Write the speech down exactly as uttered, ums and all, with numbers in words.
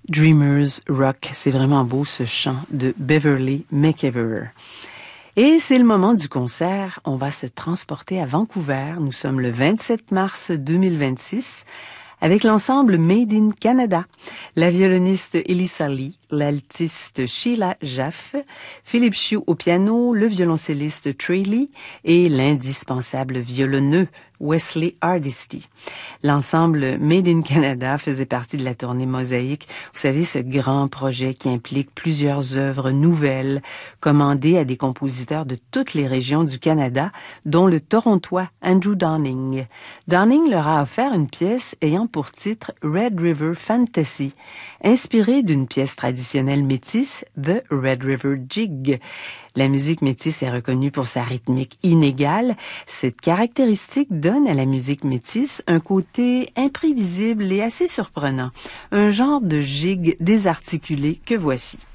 Dreamers Rock, c'est vraiment beau ce chant de Beverly McEver. Et c'est le moment du concert. On va se transporter à Vancouver. Nous sommes le vingt-sept mars deux mille vingt-six avec l'ensemble Made in Canada. La violoniste Elissa Lee, l'altiste Sheila Jaffe, Philippe Chiu au piano, le violoncelliste Trey Lee et l'indispensable violonneux Wesley Hardesty. L'ensemble Made in Canada faisait partie de la tournée Mosaïque. Vous savez, ce grand projet qui implique plusieurs œuvres nouvelles commandées à des compositeurs de toutes les régions du Canada, dont le Torontois Andrew Downing. Downing leur a offert une pièce ayant pour titre Red River Fantasy, inspirée d'une pièce traditionnelle métisse, The Red River Jig. La musique métisse est reconnue pour sa rythmique inégale. Cette caractéristique donne à la musique métisse un côté imprévisible et assez surprenant, un genre de gigue désarticulé que voici.